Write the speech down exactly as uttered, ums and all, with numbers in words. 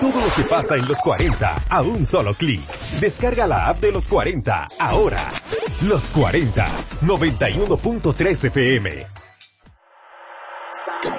Todo lo que pasa en los cuarenta a un solo clic. Descarga la app de los cuarenta ahora. Los cuarenta, noventa y uno punto tres F M.